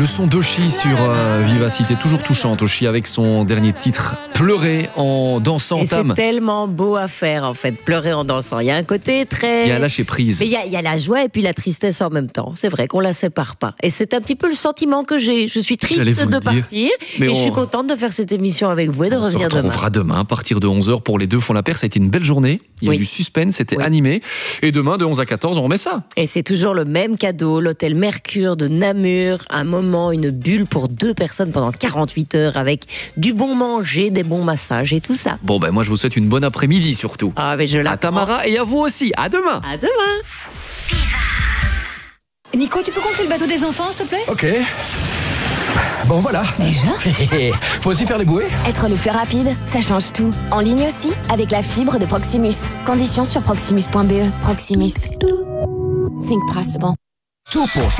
Le son d'Oshi sur Vivacité, toujours touchante. Oshi avec son dernier titre, Pleurer en dansant. Et c'est tellement beau à faire en fait, pleurer en dansant. Il y a un côté très... Il y a lâcher prise. Mais il y a la joie et puis la tristesse en même temps. C'est vrai qu'on la sépare pas. Et c'est un petit peu le sentiment que j'ai. Je suis triste de partir, mais je suis contente de faire cette émission avec vous et de revenir demain. On se retrouvera demain à partir de 11h pour Les Deux font la paire. Ça a été une belle journée. Il y a eu du suspense, c'était animé. Et demain, de 11 à 14, on remet ça. Et c'est toujours le même cadeau, l'hôtel Mercure de Namur. Un moment, une bulle pour 2 personnes pendant 48 heures avec du bon manger, des bons massages et tout ça. Bon, ben moi, je vous souhaite une bonne après-midi surtout. Ah, mais je l'attends. À Tamara et à vous aussi. À demain. À demain. Nico, tu peux gonfler le bateau des enfants, s'il te plaît ? Ok. Bon, voilà. Déjà ? Faut aussi faire les bouées ? Être le plus rapide, ça change tout. En ligne aussi, avec la fibre de Proximus. Conditions sur proximus.be. Proximus. Think possible. Tout pour